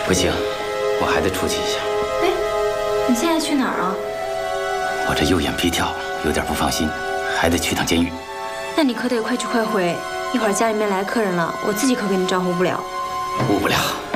不行，我还得出去一下。 哎，你现在去哪儿啊？ 我这右眼皮跳，有点不放心，还得去趟监狱。 那你可得快去快回，一会儿家里面来客人了，我自己可给你招呼不了。 误不了。